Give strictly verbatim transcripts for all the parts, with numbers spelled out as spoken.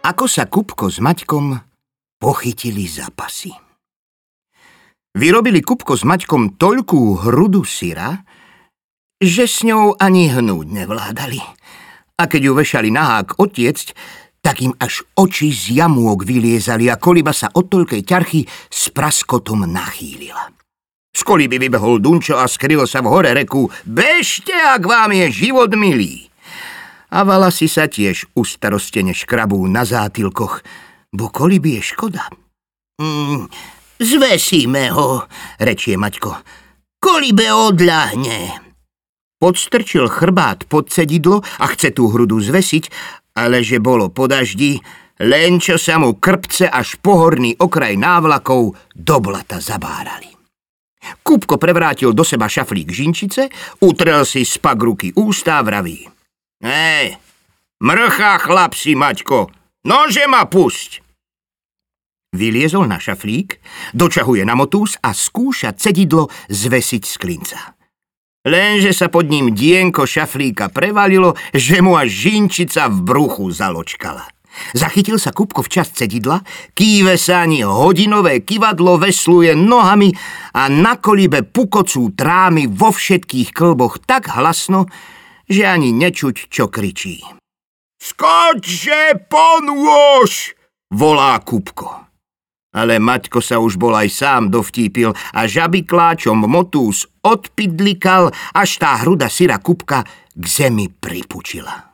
ako sa Kupko s Maťkom pochytili za pasy. Vyrobili Kupko s Maťkom toľkú hrudu syra, že s ňou ani hnúť nevládali. A keď ju vešali na hák otiecť, tak im až oči z jamôk vyliezali a koliba sa od toľkej ťarchy s praskotom nachýlila. Z koliby vybehol Dunčo a skryl sa v hore reku: "Bežte, ak vám je život milý." A valasy sa tiež ustarostene škrabú na zátilkoch, bo koliby je škoda. Mm, zvesíme ho, rečie Maťko. Kolibe odľahne. Podstrčil chrbát pod cedidlo a chce tú hrudu zvesiť, ale že bolo po daždi, len čo sa mu krpce až po horný okraj návlakov do blata zabárali. Kupko prevrátil do seba šaflík žinčice, utrel si spak ruky ústa a vraví: "Hej, mrchá chlap si, Maťko, nože ma pusť." Vyliezol na šaflík, dočahuje na motús a skúša cedidlo zvesiť z klinca. Lenže sa pod ním dienko šaflíka prevalilo, že mu až žinčica v bruchu zaločkala. Zachytil sa Kupko včas cedidla, kýve sa ani hodinové kivadlo vesluje nohami a na kolibe pukocú trámy vo všetkých klboch tak hlasno, že ani nečuť, čo kričí. "Skočže ponôž!" volá Kupko. Ale Maťko sa už bol aj sám dovtípil a žabikláčom motús odpidlikal, až tá hruda syra Kupka k zemi pripučila.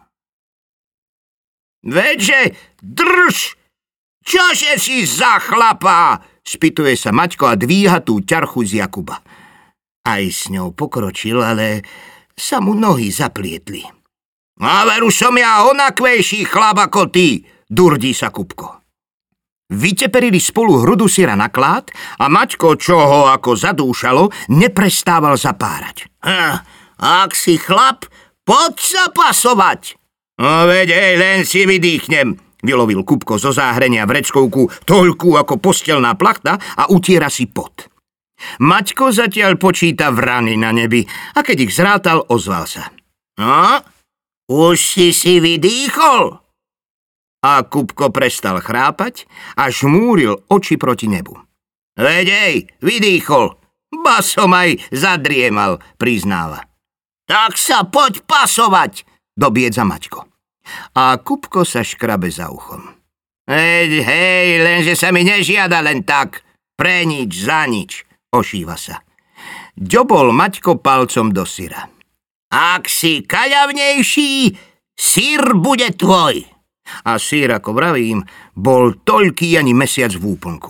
"Veďže, drž! Čože si za chlapa?" spýtuje sa Maťko a dvíha tú ťarchu z Jakuba. Aj s ňou pokročil, ale sa mu nohy zaplietli. "A veru som ja onakvejší chlap ako ty," durdí sa Kupko. Vyteperili spolu hrudu syra na klád a Maťko, čo ho ako zadúšalo, neprestával zapárať. "Ha, ak si chlap, poď sa pasovať." "No veď, hej, len si vydýchnem," vylovil Kupko zo záhrenia vreckovku toľkú ako postelná plachta a utiera si pot. Maťko zatiaľ počíta vrany na nebi a keď ich zrátal, ozval sa. "No, už si si vydýchol?" A Kupko prestal chrápať a žmúril oči proti nebu. "Veď ej, vydýchol, ba som aj zadriemal," priznáva. "Tak sa poď pasovať," dobiedza Maťko. A Kupko sa škrabe za uchom. "Veď hej, lenže sa mi nežiada len tak, pre nič, za nič," ošíva sa. Ďobol Maťko palcom do syra. "Ak si kaľavnejší, syr bude tvoj." A syr, ako vravím, bol toľký ani mesiac v úplnku.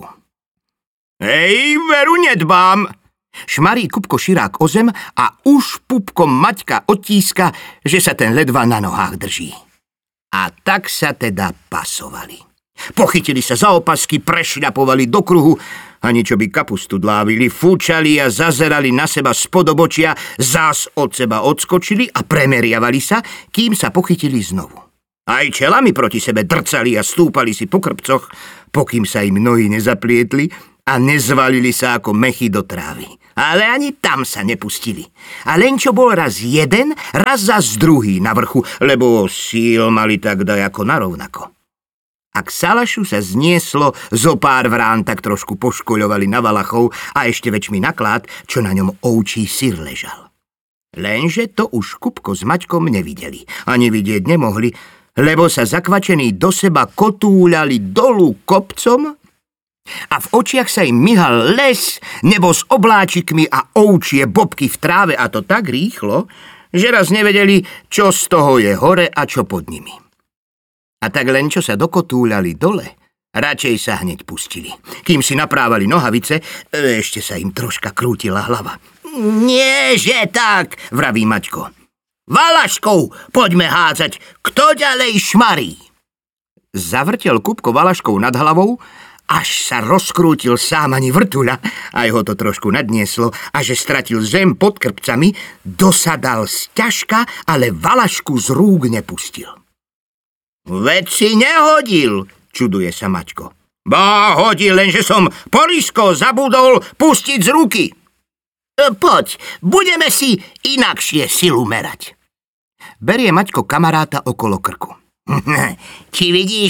"Hej, veru nedbám," šmarí Kupko širák o zem a už pupkom Maťka odtíska, že sa ten ledva na nohách drží. A tak sa teda pasovali. Pochytili sa za opasky, prešľapovali do kruhu a niečo by kapustu dlávili, fúčali a zazerali na seba spod obočia, zás od seba odskočili a premeriavali sa, kým sa pochytili znovu. Aj čelami proti sebe drcali a stúpali si po krpcoch, pokým sa im nohy nezaplietli a nezvalili sa ako mechy do trávy. Ale ani tam sa nepustili. A len čo bol raz jeden, raz zas druhý na vrchu, lebo síl mali tak dajako narovnako. A k salašu sa znieslo zo pár vrán, tak trošku poškoľovali na valachov a ešte väčšmi naklad, čo na ňom ovčí syr ležal. Lenže to už Kupko s Maťkom nevideli, ani vidieť nemohli, lebo sa zakvačení do seba kotúľali dolu kopcom a v očiach sa im myhal les, nebo s obláčikmi a ovčie bobky v tráve, a to tak rýchlo, že raz nevedeli, čo z toho je hore a čo pod nimi. A tak len čo sa dokotúľali dole, radšej sa hneď pustili. Kým si naprávali nohavice, ešte sa im troška krútila hlava. "Nie, že tak," vraví Maťko. "Valaškou poďme hádzať, kto ďalej šmarí." Zavrtel Kupko valaškou nad hlavou, až sa rozkrútil sám ani vrtuľa, aj ho to trošku nadnieslo, a že stratil zem pod krpcami, dosadal sťažka, ale valašku z rúk nepustil. "Veď si nehodil," čuduje sa Maťko. "Ba, hodil, lenže som porisko zabudol pustiť z ruky." "Poď, budeme si inakšie silu merať." Berie Maťko kamaráta okolo krku. "Či vidíš,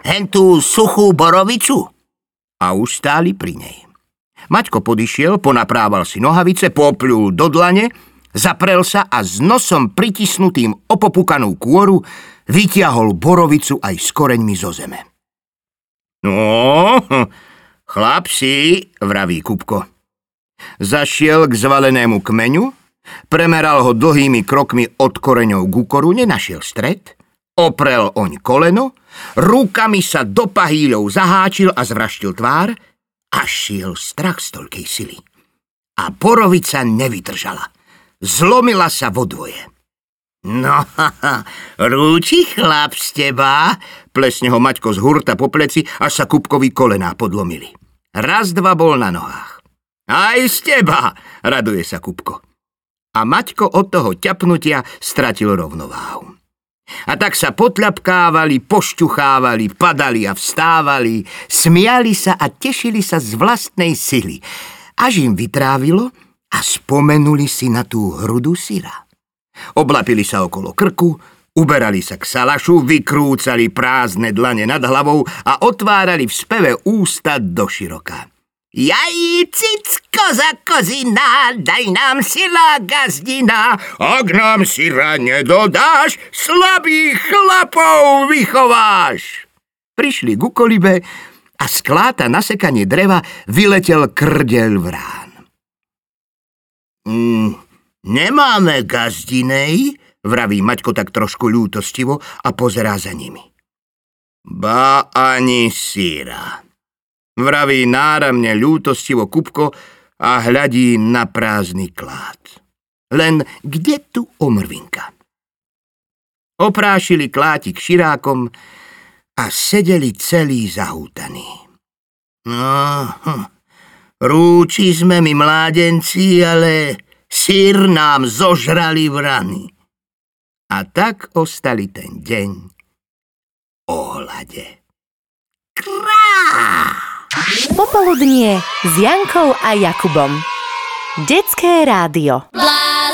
hentú suchú borovicu? A už stáli pri nej. Maťko podišiel, ponaprával si nohavice, popľul do dlane, zaprel sa a s nosom pritisnutým o popukanú kôru vytiahol borovicu aj s koreňmi zo zeme. No, chlapci, vraví Kupko. Zašiel k zvalenému kmeňu, premeral ho dlhými krokmi od koreňov k úkoru, nenašiel stred, oprel oň koleno, rukami sa do pahýľov zaháčil a zvraštil tvár a šiel strach z toľkej sily. A borovica nevydržala. Zlomila sa vo dvoje. No, haha, rúči chlap z teba, plesne ho Maťko z hurta po pleci, až sa Kupkovi kolená podlomili. Raz, dva bol na nohách. Aj z teba, raduje sa Kupko. A Maťko od toho ťapnutia stratil rovnováhu. A tak sa potľapkávali, pošťuchávali, padali a vstávali, smiali sa a tešili sa z vlastnej sily, až im vytrávilo a spomenuli si na tú hrudu syra. Oblapili sa okolo krku, uberali sa k salašu, vykrúcali prázdne dlane nad hlavou a otvárali v speve ústa doširoka. Jaj, cicko za kozina, daj nám sila gazdina. Ak nám syra nedodáš, slabých chlapov vychováš. Prišli ku kolibe a z kláta na sekanie dreva vyletel krdeľ vrán. Mm, nemáme gazdinej, vraví Maťko tak trošku ľútostivo a pozerá za nimi. Ba ani syra, vraví náramne ľútostivo Kupko a hľadí na prázdny klát. Len kde tu omrvinka? Oprášili klátik širákom a sedeli celí zahútaní. No, hm, rúči sme my mládenci, ale syr nám zožrali vrany. A tak ostali ten deň o hlade. Krá! Popoludnie s Jankou a Jakubom. Detské rádio.